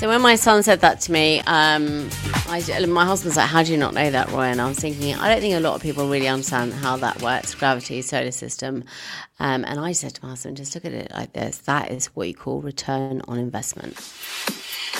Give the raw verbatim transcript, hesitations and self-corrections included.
So when my son said that to me, um, I, my husband's like, how do you not know that, Roy? And I was thinking, I don't think a lot of people really understand how that works, gravity, solar system. Um, and I said to my husband, just look at it like this. That is what you call return on investment.